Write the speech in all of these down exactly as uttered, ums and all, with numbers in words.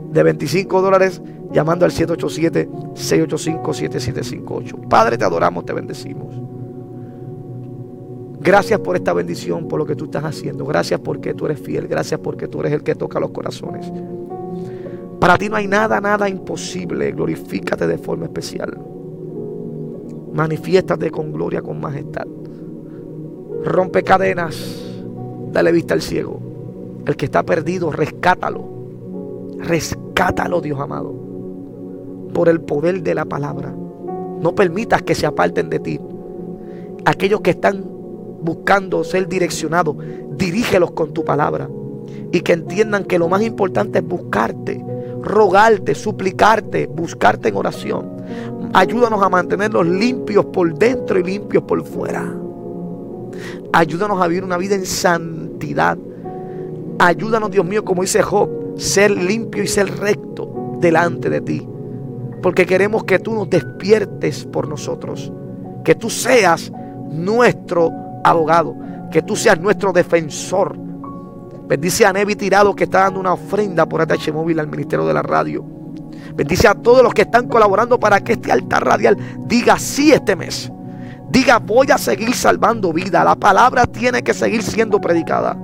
de veinticinco dólares llamando al siete ocho siete, seis ocho cinco, siete siete cinco ocho. Padre, te adoramos, te bendecimos. Gracias por esta bendición, por lo que tú estás haciendo. Gracias porque tú eres fiel. Gracias porque tú eres el que toca los corazones. Para ti no hay nada, nada imposible. Glorifícate de forma especial. Manifiéstate con gloria, con majestad. Rompe cadenas. Dale vista al ciego. El que está perdido, rescátalo. Rescátalo, Dios amado. Por el poder de la palabra. No permitas que se aparten de ti. Aquellos que están buscando ser direccionados, dirígelos con tu palabra. Y que entiendan que lo más importante es buscarte, rogarte, suplicarte, buscarte en oración. Ayúdanos a mantenerlos limpios por dentro y limpios por fuera. Ayúdanos a vivir una vida en santidad. Ayúdanos, Dios mío, como dice Job, ser limpio y ser recto delante de ti. Porque queremos que tú nos despiertes por nosotros. Que tú seas nuestro abogado. Que tú seas nuestro defensor. Bendice a Nevi Tirado, que está dando una ofrenda por A T H Móvil al Ministerio de la Radio. Bendice a todos los que están colaborando para que este altar radial diga sí este mes. Diga, voy a seguir salvando vida. La palabra tiene que seguir siendo predicada.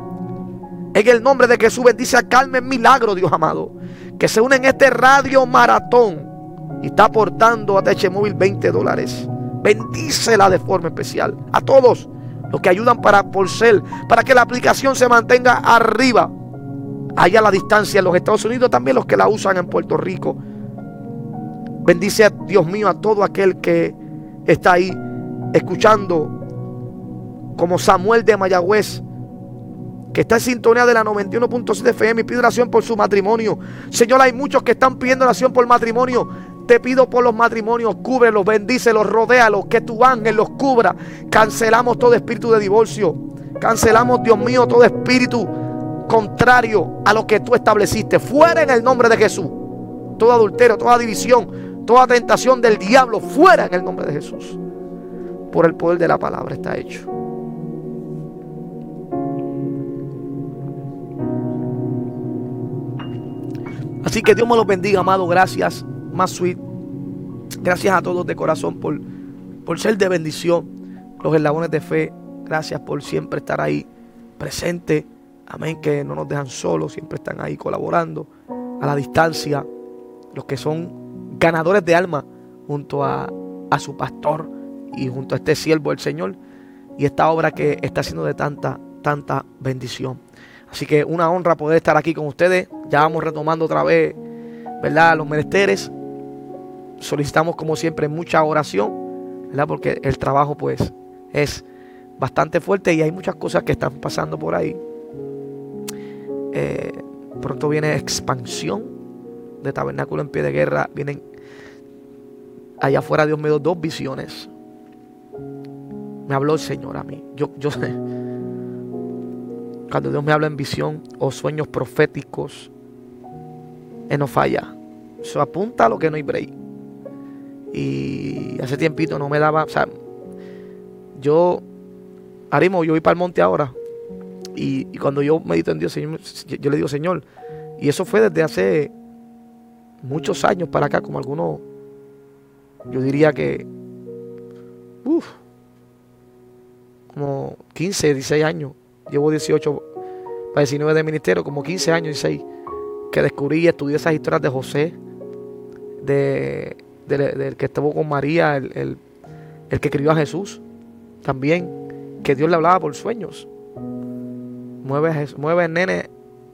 En el nombre de Jesús, bendice a Carmen Milagro, Dios amado, que se une en este radio maratón y está aportando a A T H Móvil veinte dólares. Bendícela de forma especial. A todos los que ayudan para por ser, para que la aplicación se mantenga arriba, allá a la distancia en los Estados Unidos, también los que la usan en Puerto Rico. Bendice a Dios mío a todo aquel que está ahí escuchando, como Samuel de Mayagüez, que está en sintonía de la noventa y uno punto siete F M y pide oración por su matrimonio. Señor, hay muchos que están pidiendo oración por matrimonio. Te pido por los matrimonios, cúbrelos, bendícelos, rodéalos, que tu ángel los cubra. Cancelamos todo espíritu de divorcio. Cancelamos, Dios mío, todo espíritu contrario a lo que tú estableciste. Fuera en el nombre de Jesús. Todo adulterio, toda división, toda tentación del diablo, fuera en el nombre de Jesús. Por el poder de la palabra está hecho. Así que Dios me los bendiga, amado. Gracias, más sweet. Gracias a todos de corazón por, por ser de bendición. Los eslabones de fe, gracias por siempre estar ahí presente. Amén, que no nos dejan solos, siempre están ahí colaborando a la distancia. Los que son ganadores de alma junto a, a su pastor y junto a este siervo del Señor. Y esta obra que está haciendo de tanta, tanta bendición. Así que una honra poder estar aquí con ustedes. Ya vamos retomando otra vez, ¿verdad?, los menesteres. Solicitamos como siempre mucha oración, ¿verdad?, porque el trabajo pues es bastante fuerte y hay muchas cosas que están pasando por ahí. Eh, pronto viene expansión de Tabernáculo en Pie de Guerra. Vienen allá afuera, Dios me dio dos visiones. Me habló el Señor a mí. Yo, yo sé. Cuando Dios me habla en visión o sueños proféticos, Él no falla. Eso apunta a lo que no hay break. Y hace tiempito no me daba, o sea, yo, Arimo, yo voy para el monte ahora. Y, y cuando yo medito en Dios, Señor, yo, yo le digo, Señor, y eso fue desde hace muchos años para acá, como algunos, yo diría que, uff, como quince, dieciséis años. Llevo dieciocho para diecinueve de ministerio, como quince años, dieciséis, que descubrí y estudié esas historias de José, de, de, de, del que estuvo con María, el, el, el que crió a Jesús, también, que Dios le hablaba por sueños. Mueve, a Jesús, mueve el nene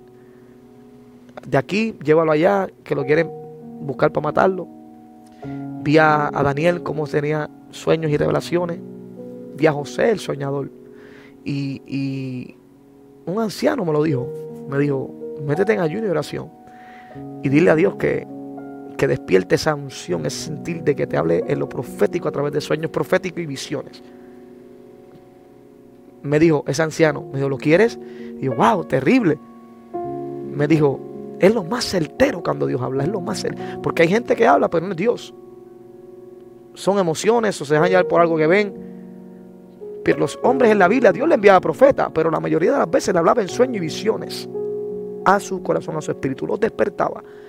de aquí, llévalo allá, que lo quieren buscar para matarlo. Vi a, a Daniel cómo tenía sueños y revelaciones. Vi a José, el soñador. Y, y un anciano me lo dijo. Me dijo, métete en ayuno y oración y dile a Dios que, que despierte esa unción, ese sentir de que te hable en lo profético a través de sueños proféticos y visiones. Me dijo ese anciano, me dijo, ¿lo quieres? Y yo, wow, terrible. Me dijo, es lo más certero cuando Dios habla, es lo más certero. Porque hay gente que habla, pero no es Dios. Son emociones o se dejan llevar por algo que ven. Pero los hombres en la Biblia, Dios le enviaba profetas, pero la mayoría de las veces le hablaba en sueños y visiones a su corazón, a su espíritu, los despertaba.